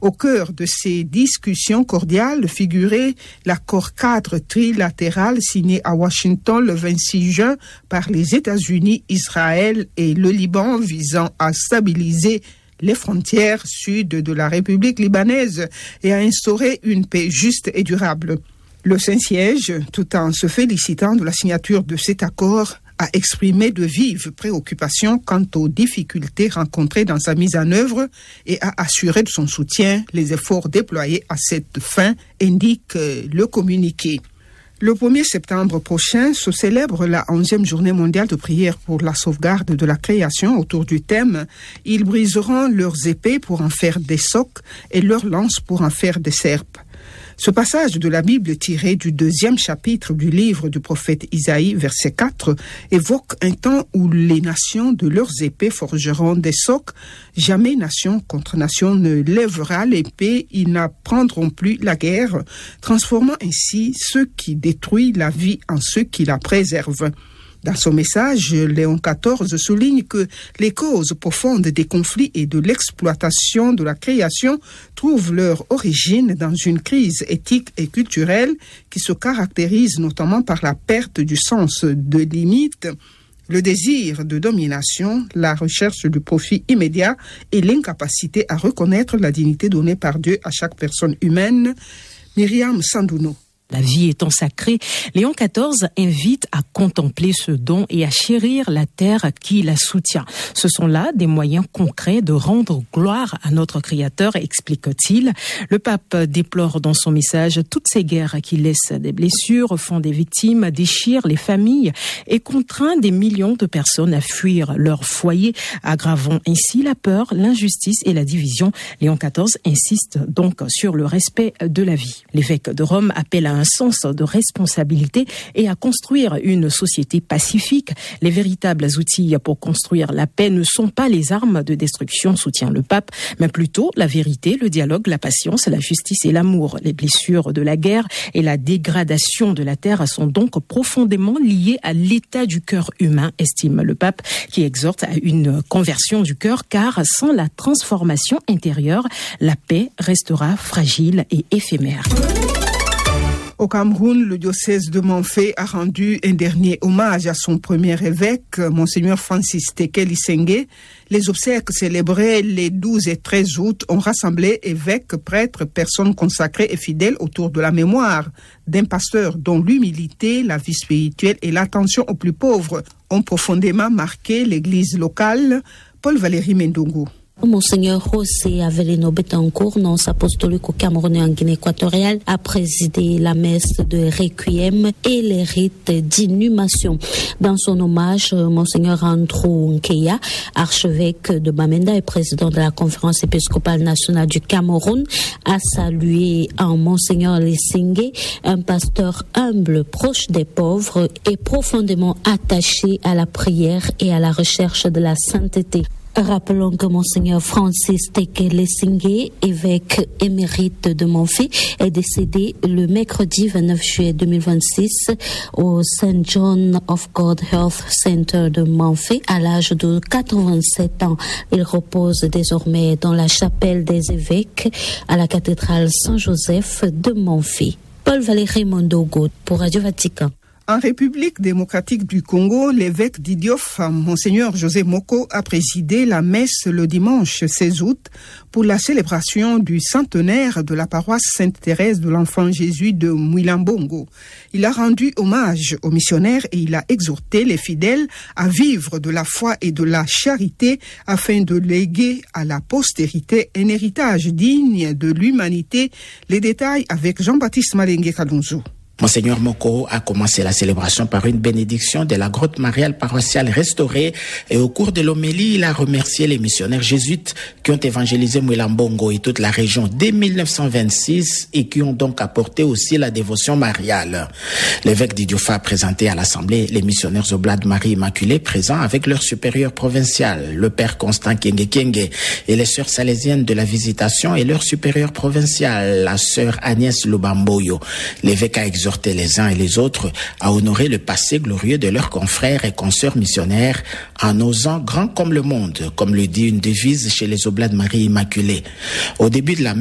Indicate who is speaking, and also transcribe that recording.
Speaker 1: Au cœur de ces discussions cordiales figurait l'accord cadre trilatéral signé à Washington le 26 juin par les États-Unis, Israël et le Liban visant à stabiliser les frontières sud de la République libanaise et à instaurer une paix juste et durable. Le Saint-Siège, tout en se félicitant de la signature de cet accord, a exprimé de vives préoccupations quant aux difficultés rencontrées dans sa mise en œuvre et a assuré de son soutien les efforts déployés à cette fin, indique le communiqué. Le 1er septembre prochain se célèbre la 11e journée mondiale de prière pour la sauvegarde de la création autour du thème « Ils briseront leurs épées pour en faire des socs et leurs lances pour en faire des serpes ». Ce passage de la Bible tiré du 2e chapitre du livre du prophète Isaïe, verset 4, évoque un temps où les nations de leurs épées forgeront des socs. Jamais nation contre nation ne lèvera l'épée, ils n'apprendront plus la guerre, transformant ainsi ceux qui détruisent la vie en ceux qui la préservent. Dans son message, Léon XIV souligne que les causes profondes des conflits et de l'exploitation de la création trouvent leur origine dans une crise éthique et culturelle qui se caractérise notamment par la perte du sens de limite, le désir de domination, la recherche du profit immédiat et l'incapacité à reconnaître la dignité donnée par Dieu à chaque personne humaine. Myriam Sandouno.
Speaker 2: La vie étant sacrée, Léon XIV invite à contempler ce don et à chérir la terre qui la soutient. Ce sont là des moyens concrets de rendre gloire à notre Créateur, explique-t-il. Le pape déplore dans son message toutes ces guerres qui laissent des blessures, font des victimes, déchirent les familles et contraint des millions de personnes à fuir leur foyer, aggravant ainsi la peur, l'injustice et la division. Léon XIV insiste donc sur le respect de la vie. L'évêque de Rome appelle à un sens de responsabilité et à construire une société pacifique. Les véritables outils pour construire la paix ne sont pas les armes de destruction, soutient le pape, mais plutôt la vérité, le dialogue, la patience, la justice et l'amour. Les blessures de la guerre et la dégradation de la terre sont donc profondément liées à l'état du cœur humain, estime le pape, qui exhorte à une conversion du cœur, car sans la transformation intérieure, la paix restera fragile et éphémère.
Speaker 1: Au Cameroun, le diocèse de Manfé a rendu un dernier hommage à son premier évêque, Monseigneur Francis Tekel Issengue. Les obsèques célébrées les 12 et 13 août ont rassemblé évêques, prêtres, personnes consacrées et fidèles autour de la mémoire d'un pasteur dont l'humilité, la vie spirituelle et l'attention aux plus pauvres ont profondément marqué l'église locale. Paul-Valéry Mendongo.
Speaker 3: Monseigneur José Avelino Betancourt, nonce apostolique au Cameroun et en Guinée équatoriale, a présidé la messe de Requiem et les rites d'inhumation. Dans son hommage, Monseigneur Andrew Nkeya, archevêque de Bamenda et président de la Conférence épiscopale nationale du Cameroun, a salué en Monseigneur Lissingue, un pasteur humble, proche des pauvres et profondément attaché à la prière et à la recherche de la sainteté. Rappelons que Monseigneur Francis Tekel Issengue, évêque émérite de Manfé, est décédé le mercredi 29 juillet 2026 au St. John of God Health Center de Manfé à l'âge de 87 ans. Il repose désormais dans la chapelle des évêques à la cathédrale Saint-Joseph de Manfé. Paul-Valéry Mendongo pour Radio Vatican.
Speaker 1: En République démocratique du Congo, l'évêque d'Idiof, Monseigneur José Moko, a présidé la messe le dimanche 16 août pour la célébration du centenaire de la paroisse Sainte-Thérèse de l'Enfant Jésus de Mwilambongo. Il a rendu hommage aux missionnaires et il a exhorté les fidèles à vivre de la foi et de la charité afin de léguer à la postérité un héritage digne de l'humanité. Les détails avec Jean-Baptiste Malengue Kalonzo.
Speaker 4: Monseigneur Moko a commencé la célébration par une bénédiction de la grotte mariale paroissiale restaurée et au cours de l'homélie, il a remercié les missionnaires jésuites qui ont évangélisé Mwilambongo et toute la région dès 1926 et qui ont donc apporté aussi la dévotion mariale. L'évêque d'Idiofa a présenté à l'Assemblée les missionnaires Oblat de Marie Immaculée présents avec leur supérieur provincial, le père Constant Kenge Kenge, et les sœurs salésiennes de la Visitation et leur supérieur provincial, la sœur Agnès Lubamboyo. L'évêque a exhorté les uns et les autres à honorer le passé glorieux de leurs confrères et consoeurs missionnaires en osant grand comme le monde, comme le dit une devise chez les Oblats de Marie Immaculée. Au début de la